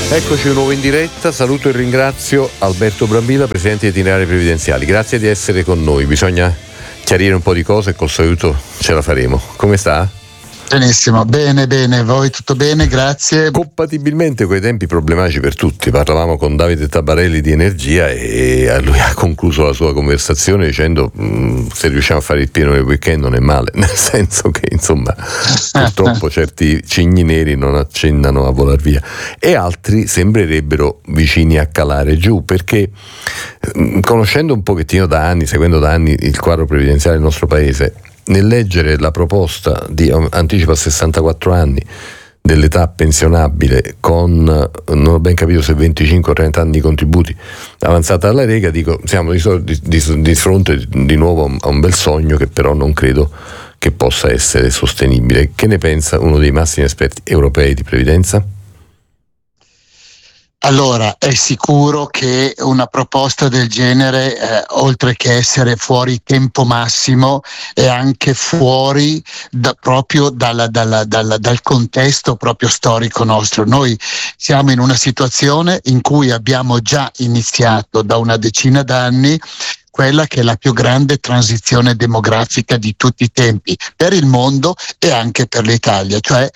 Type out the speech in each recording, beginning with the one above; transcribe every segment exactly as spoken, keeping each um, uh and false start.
Eccoci di nuovo in diretta, saluto e ringrazio Alberto Brambilla, Presidente di Itinerari Previdenziali. Grazie di essere con noi, bisogna chiarire un po' di cose e col saluto ce la faremo. Come sta? Benissimo, bene, bene, voi tutto bene, grazie. Compatibilmente con i tempi problematici per tutti, parlavamo con Davide Tabarelli di Energia e lui ha concluso la sua conversazione dicendo mh, se riusciamo a fare il pieno del weekend non è male, nel senso che insomma purtroppo certi cigni neri non accennano a volar via e altri sembrerebbero vicini a calare giù, perché mh, conoscendo un pochettino da anni, seguendo da anni il quadro previdenziale del nostro paese, nel leggere la proposta di anticipo a sessantaquattro anni dell'età pensionabile con, non ho ben capito se venticinque o trenta anni di contributi, avanzata dalla Lega, dico siamo di, di, di, di fronte di nuovo a un bel sogno che però non credo che possa essere sostenibile. Che ne pensa uno dei massimi esperti europei di previdenza? Allora, è sicuro che una proposta del genere, eh, oltre che essere fuori tempo massimo, è anche fuori da, proprio dalla, dalla, dalla, dal contesto proprio storico nostro. Noi siamo in una situazione in cui abbiamo già iniziato da una decina d'anni quella che è la più grande transizione demografica di tutti i tempi per il mondo e anche per l'Italia, cioè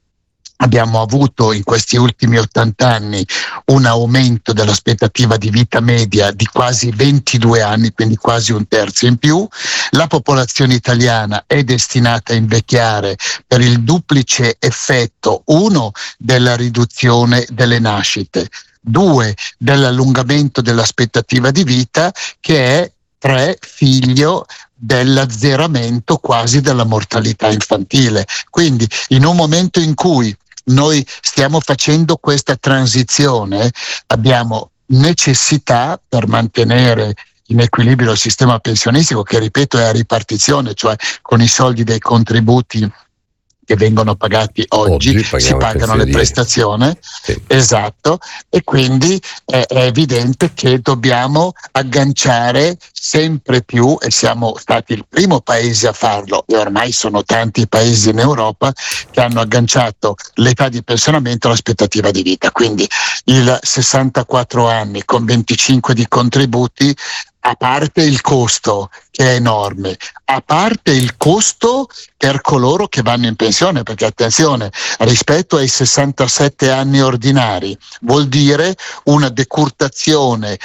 abbiamo avuto in questi ultimi ottanta anni un aumento dell'aspettativa di vita media di quasi ventidue anni, quindi quasi un terzo in più. La popolazione italiana è destinata a invecchiare per il duplice effetto, uno, della riduzione delle nascite, due, dell'allungamento dell'aspettativa di vita, che è tre, figlio dell'azzeramento quasi della mortalità infantile. Quindi in un momento in cui noi stiamo facendo questa transizione, abbiamo necessità per mantenere in equilibrio il sistema pensionistico, che ripeto è a ripartizione, cioè con i soldi dei contributi che vengono pagati oggi, oggi si pagano le prestazioni, sì. Esatto, e quindi è, è evidente che dobbiamo agganciare sempre più, e siamo stati il primo paese a farlo, e ormai sono tanti i paesi in Europa che hanno agganciato l'età di pensionamento all'aspettativa di vita, quindi il sessantaquattro anni con venticinque di contributi, a parte il costo che è enorme, a parte il costo per coloro che vanno in pensione, perché attenzione, rispetto ai sessantasette anni ordinari vuol dire una decurtazione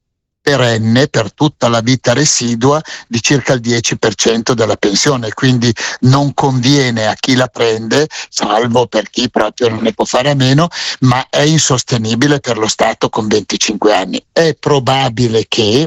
perenne per tutta la vita residua di circa il dieci per cento della pensione, quindi non conviene a chi la prende, salvo per chi proprio non ne può fare a meno, ma è insostenibile per lo Stato con venticinque anni. È probabile che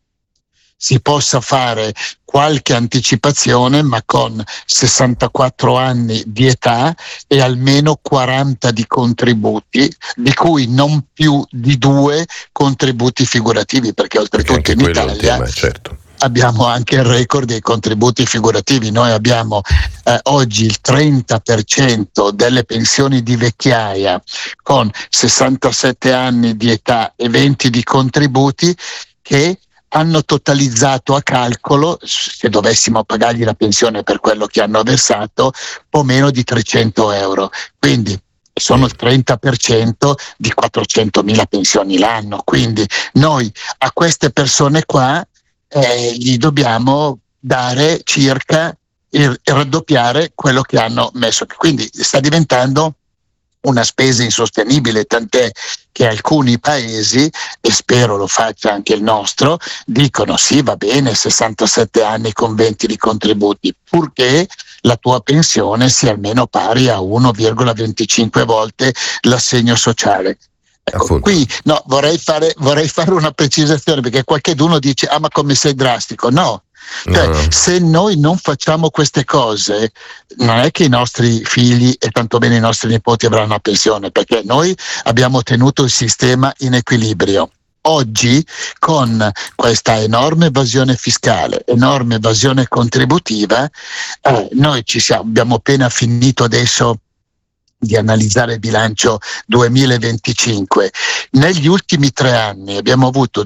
si possa fare qualche anticipazione, ma con sessantaquattro anni di età e almeno quaranta di contributi, di cui non più di due contributi figurativi, perché oltretutto perché in Italia tema, certo. abbiamo anche il record dei contributi figurativi. Noi abbiamo eh, oggi il trenta per cento delle pensioni di vecchiaia con sessantasette anni di età e venti di contributi che hanno totalizzato a calcolo, se dovessimo pagargli la pensione per quello che hanno versato, po' meno di trecento euro. Quindi sono il trenta per cento di quattrocentomila pensioni l'anno. Quindi noi a queste persone qua eh, gli dobbiamo dare circa il, il raddoppiare quello che hanno messo. Quindi sta diventando una spesa insostenibile, tant'è che alcuni paesi, e spero lo faccia anche il nostro, dicono sì, va bene, sessantasette anni con venti di contributi, purché la tua pensione sia almeno pari a uno virgola venticinque volte l'assegno sociale. Ecco, qui no, vorrei fare, vorrei fare una precisazione, perché qualcuno dice ah ma come sei drastico. No, cioè, no. Se noi non facciamo queste cose, non è che i nostri figli e tantomeno i nostri nipoti avranno una pensione, perché noi abbiamo tenuto il sistema in equilibrio. Oggi, con questa enorme evasione fiscale, enorme evasione contributiva, eh, noi ci siamo, abbiamo appena finito adesso di analizzare il bilancio duemilaventicinque. Negli ultimi tre anni abbiamo avuto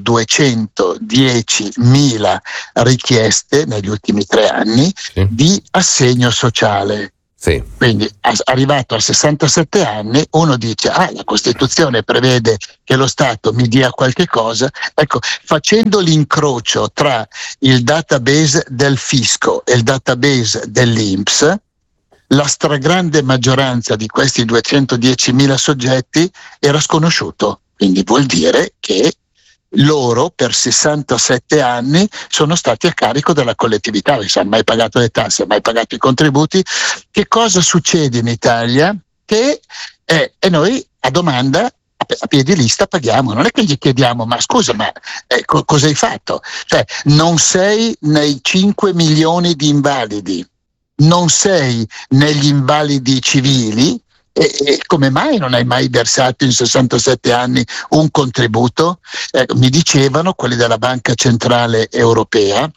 duecentodiecimila richieste negli ultimi tre anni sì. di assegno sociale. Sì. Quindi arrivato a sessantasette anni uno dice ah, la Costituzione prevede che lo Stato mi dia qualche cosa. Ecco, facendo l'incrocio tra il database del fisco e il database dell'I N P S, la stragrande maggioranza di questi duecentodiecimila soggetti era sconosciuto, quindi vuol dire che loro per sessantasette anni sono stati a carico della collettività, non hanno mai pagato le tasse, hanno mai pagato i contributi. Che cosa succede in Italia? Che eh, e noi a domanda a piedi lista paghiamo, non è che gli chiediamo ma scusa ma eh, co- cosa hai fatto? Cioè non sei nei cinque milioni di invalidi, non sei negli invalidi civili. E, e come mai non hai mai versato in sessantasette anni un contributo? Eh, mi dicevano quelli della Banca Centrale Europea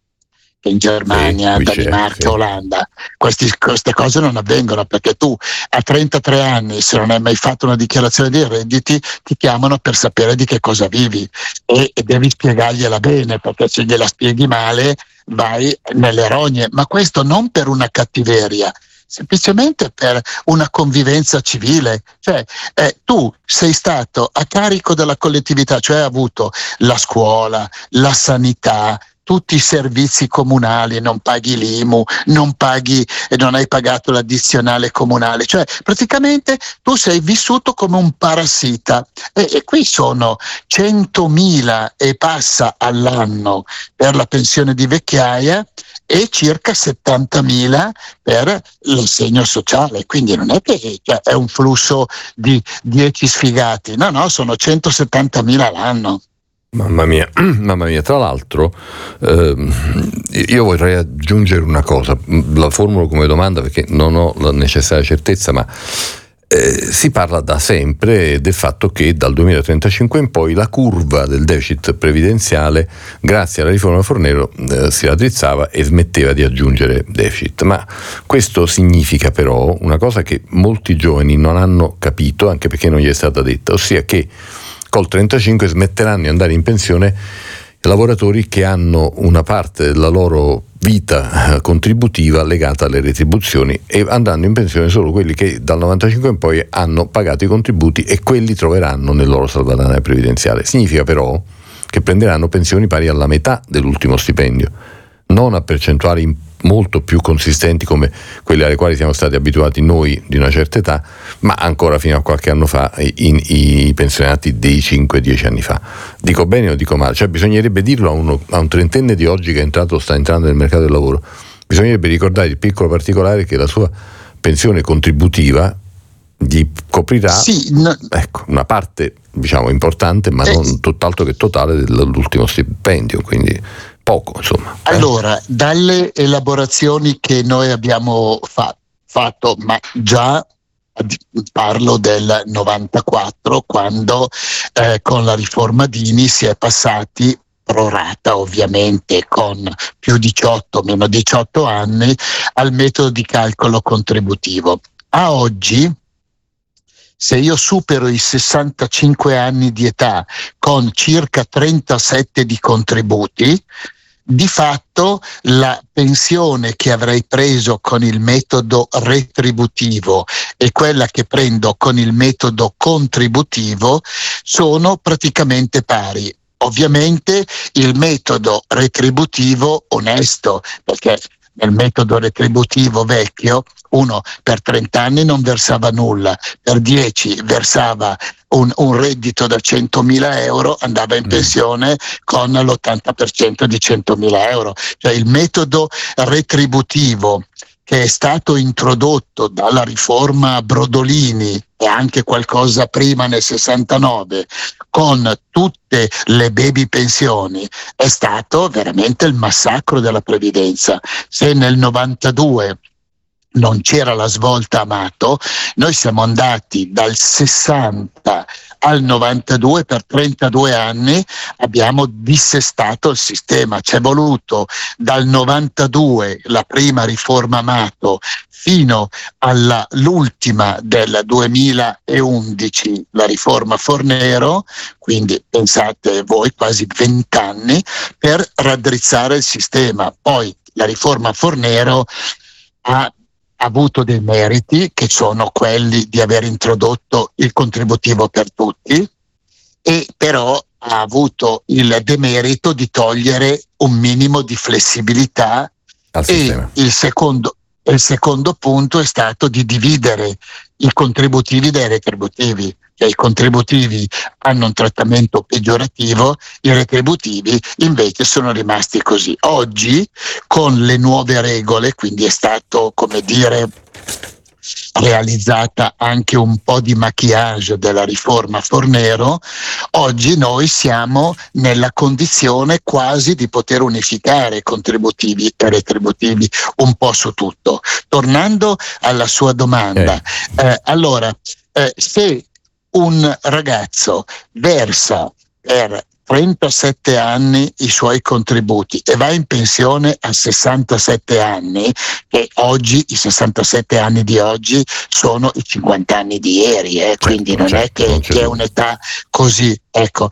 che in Germania, sì, Danimarca, sì. Olanda questi, queste cose non avvengono, perché tu a trentatré anni, se non hai mai fatto una dichiarazione dei redditi, ti chiamano per sapere di che cosa vivi e, e devi spiegargliela bene, perché se gliela spieghi male vai nelle rogne. Ma questo non per una cattiveria, semplicemente per una convivenza civile. Cioè eh, tu sei stato a carico della collettività, cioè hai avuto la scuola, la sanità, tutti i servizi comunali, non paghi l'I M U, non paghi e non hai pagato l'addizionale comunale, cioè praticamente tu sei vissuto come un parassita e, e qui sono centomila e passa all'anno per la pensione di vecchiaia e circa settantamila per l'assegno sociale, quindi non è che cioè, è un flusso di dieci sfigati, no no, sono centosettantamila l'anno. Mamma mia, mamma mia, tra l'altro ehm, io vorrei aggiungere una cosa, la formulo come domanda perché non ho la necessaria certezza, ma eh, si parla da sempre del fatto che dal duemilatrentacinque in poi la curva del deficit previdenziale, grazie alla riforma Fornero, eh, si raddrizzava e smetteva di aggiungere deficit. Ma questo significa però una cosa che molti giovani non hanno capito, anche perché non gli è stata detta, ossia che col trentacinque smetteranno di andare in pensione lavoratori che hanno una parte della loro vita contributiva legata alle retribuzioni, e andranno in pensione solo quelli che dal novantacinque in poi hanno pagato i contributi, e quelli troveranno nel loro salvadanaio previdenziale. Significa però che prenderanno pensioni pari alla metà dell'ultimo stipendio, non a percentuali molto più consistenti come quelle alle quali siamo stati abituati noi di una certa età, ma ancora fino a qualche anno fa in, i pensionati dei cinque dieci anni fa. Dico bene o dico male? Cioè bisognerebbe dirlo a, uno, a un trentenne di oggi che è entrato, sta entrando nel mercato del lavoro, bisognerebbe ricordare il piccolo particolare che la sua pensione contributiva gli coprirà sì, no, ecco, una parte diciamo importante, ma eh, non tutt'altro che totale dell'ultimo stipendio, quindi poco, insomma. Eh. Allora, dalle elaborazioni che noi abbiamo fa- fatto, ma già parlo del novantaquattro, quando eh, con la riforma Dini si è passati pro rata, ovviamente con più diciotto, meno diciotto anni, al metodo di calcolo contributivo. A oggi, se io supero i sessantacinque anni di età con circa trentasette di contributi, di fatto la pensione che avrei preso con il metodo retributivo e quella che prendo con il metodo contributivo sono praticamente pari. Ovviamente il metodo retributivo onesto, perché nel metodo retributivo vecchio uno per trenta anni non versava nulla, per dieci versava un, un reddito da centomila euro, andava in pensione con l'ottanta per cento di centomila euro. Cioè il metodo retributivo che è stato introdotto dalla riforma Brodolini e anche qualcosa prima nel sessantanove con tutte le baby pensioni è stato veramente il massacro della previdenza. Se nel novantadue non c'era la svolta Amato, noi siamo andati dal sessanta al novantadue, per trentadue anni abbiamo dissestato il sistema. C'è voluto dal novantadue, la prima riforma Amato, fino all'ultima del duemilaundici, la riforma Fornero, quindi pensate voi quasi vent'anni per raddrizzare il sistema. Poi la riforma Fornero ha ha avuto dei meriti, che sono quelli di aver introdotto il contributivo per tutti, e però ha avuto il demerito di togliere un minimo di flessibilità. Al e sistema. il secondo, il secondo punto è stato di dividere i contributivi dai retributivi. Cioè, i contributivi hanno un trattamento peggiorativo, i retributivi invece sono rimasti così. Oggi, con le nuove regole, quindi è stato, come dire, realizzata anche un po' di maquillage della riforma Fornero, oggi noi siamo nella condizione quasi di poter unificare contributivi e retributivi un po' su tutto. Tornando alla sua domanda, eh. Eh, allora, eh, se un ragazzo versa per trentasette anni i suoi contributi e va in pensione a sessantasette anni, e oggi i sessantasette anni di oggi sono i cinquanta anni di ieri, eh, quindi non è che, che è un'età così, ecco,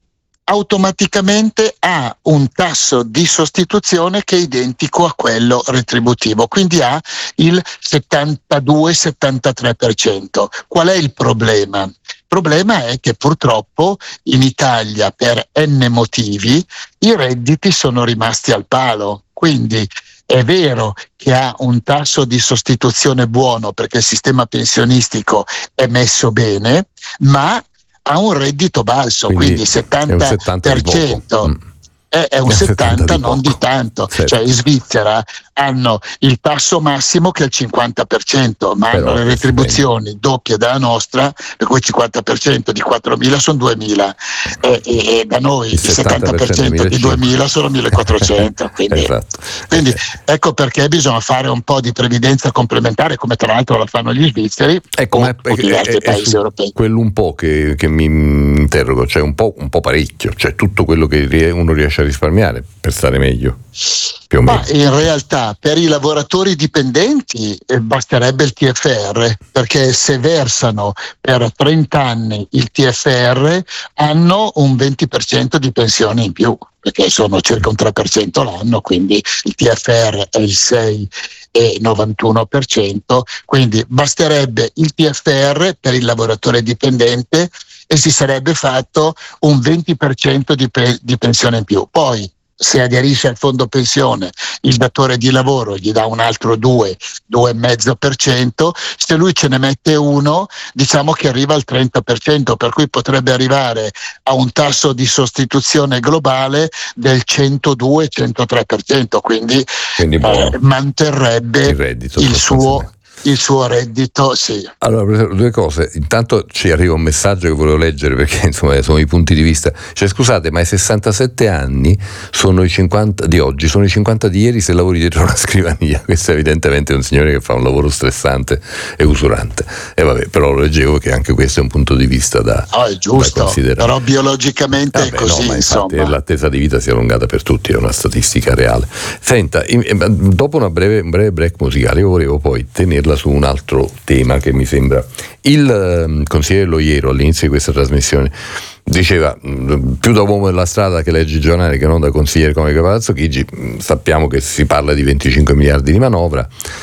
automaticamente ha un tasso di sostituzione che è identico a quello retributivo, quindi ha il settantadue settantatré per cento. Qual è il problema? Il problema è che purtroppo in Italia, per n motivi, i redditi sono rimasti al palo, quindi è vero che ha un tasso di sostituzione buono perché il sistema pensionistico è messo bene, ma ha un reddito basso, quindi, quindi settanta per cento. È, è un settanta, non di tanto, certo. Cioè in Svizzera hanno il tasso massimo che è il cinquanta per cento, ma però hanno le retribuzioni doppie dalla nostra, per cui il cinquanta per cento di quattromila sono duemila, e, e, e da noi il, il settanta per cento di duemila sono millequattrocento. Quindi, esatto. Quindi ecco perché bisogna fare un po' di previdenza complementare, come tra l'altro la fanno gli svizzeri, ecco, o, ma è, o gli altri è, paesi è europei. Quello un po' che, che mi interrogo, cioè un po', un po' parecchio, cioè tutto quello che uno riesce a risparmiare per stare meglio, più o meno. Ma in realtà per i lavoratori dipendenti eh, basterebbe il T F R, perché se versano per trenta anni il T F R hanno un venti per cento di pensione in più, perché sono circa un tre per cento l'anno, quindi il T F R è il sei e novantuno per cento, quindi basterebbe il T F R per il lavoratore dipendente e si sarebbe fatto un venti per cento di, pe- di pensione in più. Poi se aderisce al fondo pensione il datore di lavoro gli dà un altro due, due virgola cinque per cento, se lui ce ne mette uno diciamo che arriva al trenta per cento, per cui potrebbe arrivare a un tasso di sostituzione globale del centodue centotré per cento, quindi, quindi eh, manterrebbe il, reddito, il suo il suo reddito, sì. Allora, due cose. Intanto ci arriva un messaggio che volevo leggere, perché insomma sono i punti di vista. Cioè, scusate, ma i sessantasette anni sono i cinquanta di oggi, sono i cinquanta di ieri se lavori dietro una scrivania. Questo evidentemente è un signore che fa un lavoro stressante e usurante. E vabbè, però lo leggevo che anche questo è un punto di vista da, oh, è giusto, da considerare. Però biologicamente vabbè, è così, no, ma infatti insomma. L'attesa di vita si è allungata per tutti, è una statistica reale. Senta, dopo una breve, un breve break musicale, io volevo poi tenerla su un altro tema che mi sembra. Il um, consigliere Loiero all'inizio di questa trasmissione diceva più da uomo della strada che legge il giornale che non da consigliere come Palazzo Chigi. Sappiamo che si parla di venticinque miliardi di manovra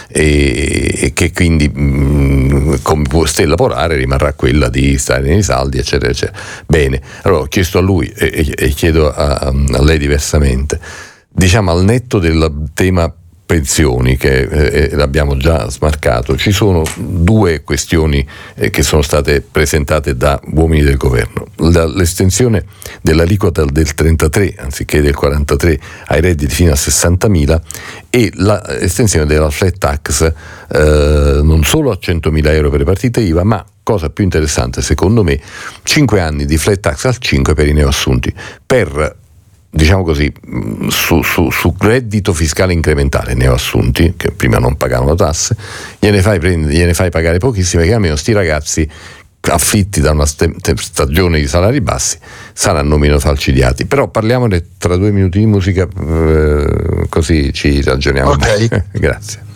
e, e che quindi mh, come può lavorare rimarrà quella di stare nei saldi eccetera eccetera. Bene, allora ho chiesto a lui e, e, e chiedo a, a lei diversamente, diciamo al netto del tema pensioni che eh, l'abbiamo già smarcato, ci sono due questioni eh, che sono state presentate da uomini del governo: La, l'estensione dell'aliquota del trentatré anziché del quarantatré ai redditi fino a sessantamila e l'estensione della flat tax eh, non solo a centomila euro per le partite I V A, ma cosa più interessante secondo me, cinque anni di flat tax al cinque per i neoassunti, per diciamo così, su, su, su reddito fiscale incrementale neoassunti, che prima non pagavano tasse, gliene fai, prendere, gliene fai pagare pochissime, che almeno sti ragazzi afflitti da una st- stagione di salari bassi saranno meno falcidiati. Però parliamone tra due minuti di musica, eh, così ci ragioniamo. Okay. Grazie.